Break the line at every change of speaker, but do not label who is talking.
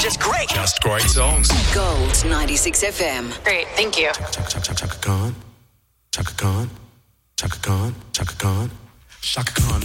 Just great.
Just great songs.
Gold 96 FM.
Great, thank you.
Chaka Khan. Chaka Khan. Chaka Khan. Chaka Khan. Chaka Khan.